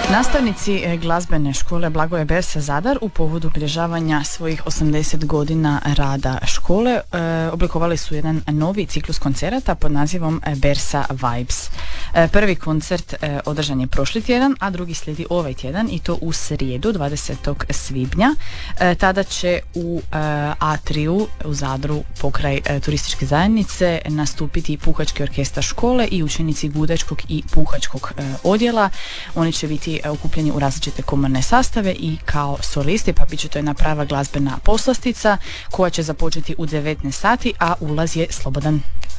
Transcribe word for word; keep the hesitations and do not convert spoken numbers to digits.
Nastavnici glazbene škole Blagoje Bersa Zadar u povodu obilježavanja svojih osamdeset godina rada škole e, oblikovali su jedan novi ciklus koncerata pod nazivom Bersa Vibes. E, prvi koncert e, održan je prošli tjedan, a drugi slijedi ovaj tjedan i to u srijedu dvadesetog svibnja. E, tada će u e, Atriju u Zadru pokraj e, turističke zajednice nastupiti puhački orkestar škole i učenici gudačkog i puhačkog e, odjela. Oni će biti okupljeni u različite komorne sastave i kao solisti, pa bit će to jedna prava glazbena poslastica koja će započeti u devetnaest sati, a ulaz je slobodan.